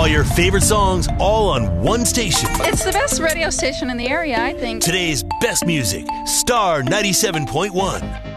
All your favorite songs, all on one station. It's the best radio station in the area, I think. Today's best music, Star 97.1.